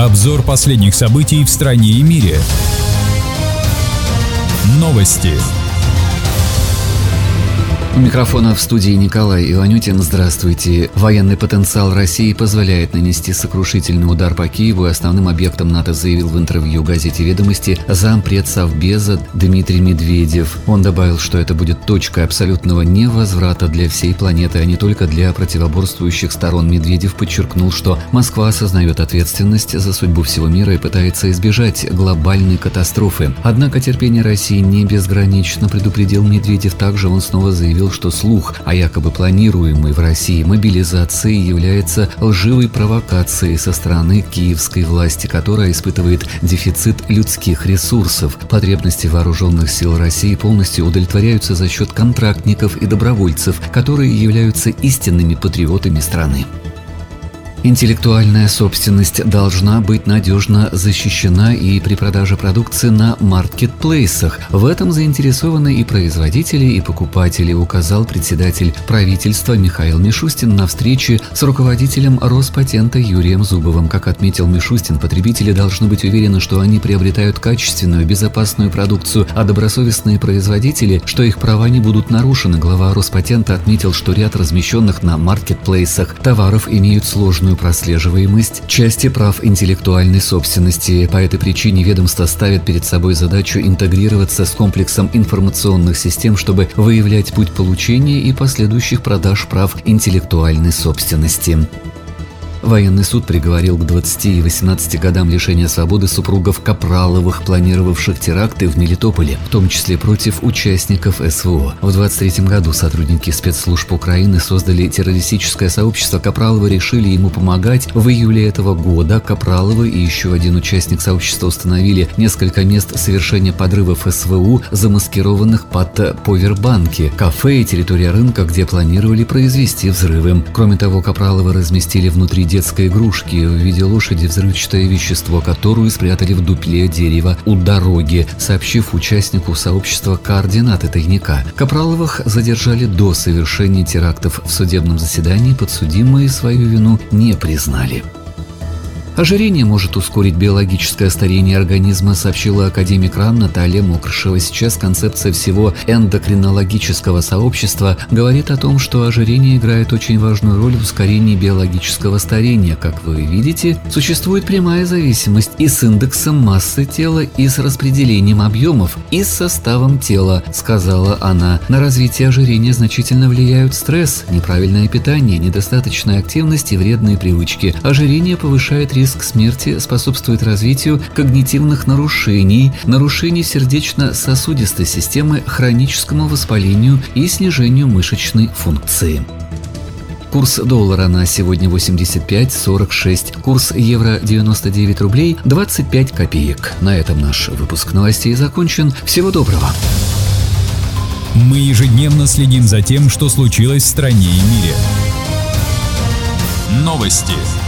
Обзор последних событий в стране и мире. Новости. У микрофона в студии Николай Иванютин. Здравствуйте. Военный потенциал России позволяет нанести сокрушительный удар по Киеву, и основным объектом НАТО заявил в интервью газете «Ведомости» зампред Совбеза Дмитрий Медведев. Он добавил, что это будет точкой абсолютного невозврата для всей планеты, а не только для противоборствующих сторон. Медведев подчеркнул, что Москва осознает ответственность за судьбу всего мира и пытается избежать глобальной катастрофы. Однако терпение России не безгранично, предупредил Медведев. Также он снова заявил, что слух о якобы планируемой в России мобилизации является лживой провокацией со стороны киевской власти, которая испытывает дефицит людских ресурсов. Потребности вооруженных сил России полностью удовлетворяются за счет контрактников и добровольцев, которые являются истинными патриотами страны. Интеллектуальная собственность должна быть надежно защищена и при продаже продукции на маркетплейсах. В этом заинтересованы и производители, и покупатели, указал председатель правительства Михаил Мишустин на встрече с руководителем Роспатента Юрием Зубовым. Как отметил Мишустин, потребители должны быть уверены, что они приобретают качественную, безопасную продукцию, а добросовестные производители, что их права не будут нарушены. Глава Роспатента отметил, что ряд размещенных на маркетплейсах товаров имеют сложную прослеживаемость части прав интеллектуальной собственности. По этой причине ведомство ставит перед собой задачу интегрироваться с комплексом информационных систем, чтобы выявлять путь получения и последующих продаж прав интеллектуальной собственности. Военный суд приговорил к 20 и 18 годам лишения свободы супругов Капраловых, планировавших теракты в Мелитополе, в том числе против участников СВО. В 23 году сотрудники спецслужб Украины создали террористическое сообщество. Капраловы решили ему помогать. В июле этого года Капраловы и еще один участник сообщества установили несколько мест совершения подрывов СВУ, замаскированных под повербанки, кафе и территория рынка, где планировали произвести взрывы. Кроме того, Капраловы разместили внутри детской игрушки в виде лошади взрывчатое вещество, которую спрятали в дупле дерева у дороги, сообщив участнику сообщества координаты тайника. Капраловых задержали до совершения терактов. В судебном заседании подсудимые свою вину не признали. Ожирение может ускорить биологическое старение организма, сообщила академик РАН Наталья Мокрышева. Сейчас концепция всего эндокринологического сообщества говорит о том, что ожирение играет очень важную роль в ускорении биологического старения. Как вы видите, существует прямая зависимость и с индексом массы тела, и с распределением объемов, и с составом тела, сказала она. На развитие ожирения значительно влияют стресс, неправильное питание, недостаточная активность и вредные привычки. Ожирение повышает риск смерти, способствует развитию когнитивных нарушений, нарушений сердечно-сосудистой системы, хроническому воспалению и снижению мышечной функции. Курс доллара на сегодня 85.46, курс евро 99 рублей 25 копеек. На этом наш выпуск новостей закончен. Всего доброго! Мы ежедневно следим за тем, что случилось в стране и мире. Новости.